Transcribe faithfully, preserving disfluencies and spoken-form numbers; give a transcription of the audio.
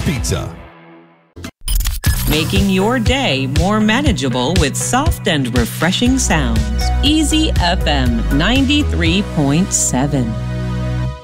Pizza. Making your day more manageable with soft and refreshing sounds. Easy F M ninety-three point seven.